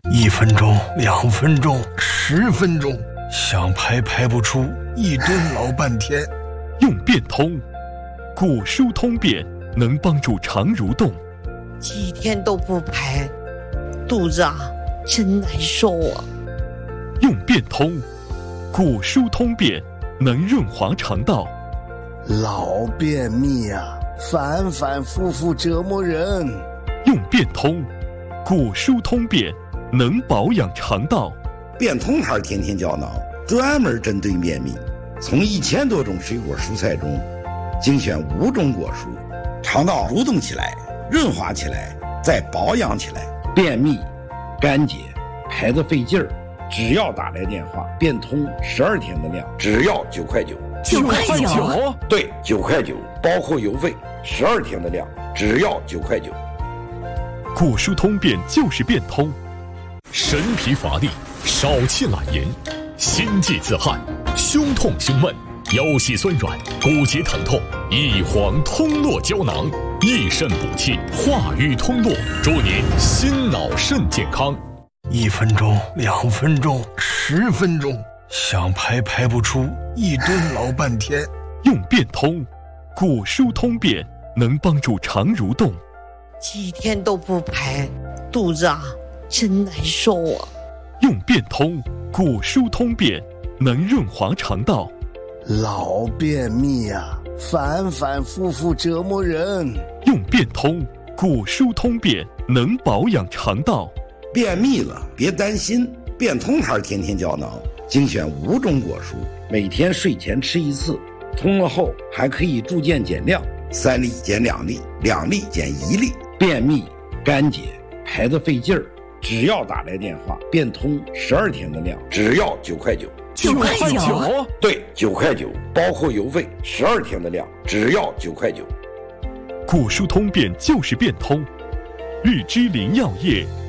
1分钟、2分钟、10分钟，想排排不出，一顿老半天。 用变通，古书通便能帮助肠蠕动。 几天都不排，肚子真难受啊。 用变通，古书通便能润滑肠道。 老便秘反反复复折磨人。 用变通，古书通便能保养肠道。 变通牌天天胶囊专门针对便秘，从1000多种水果蔬菜中精选5种果蔬，肠道蠕动起来，润滑起来，再保养起来。便秘、干结、排得费劲儿，只要打来电话，变通12天的量，只要9块9。 9块9？ 对，9块9，包括邮费，12天的量，只要9块9。 古书通便就是变通。 神疲乏力，少气懒言，心悸自汗，胸痛胸闷，腰膝酸软，骨节疼痛，一黄通络胶囊，益肾补气，化瘀通络，祝您心脑肾健康。 1分钟、2分钟、10分钟，想排排不出，一顿老半天。 用变通，古书通便能帮助肠蠕动。 几天都不排，肚子真难受啊。 用变通，古书通便能润滑肠道。 老便秘反反复复折磨人。 用变通，古书通便能保养肠道。 便秘了别担心，变通牌天天胶囊精选5种果蔬，每天睡前吃1次，通了后还可以逐渐减量，3粒减2粒，2粒减1粒。便秘、干结、排得费劲儿，只要打来电话，变通12天的量，只要9块9。 9块9？ 对，9块9，包括邮费，12天的量，只要9块9。 古书通便就是变通。日之林药业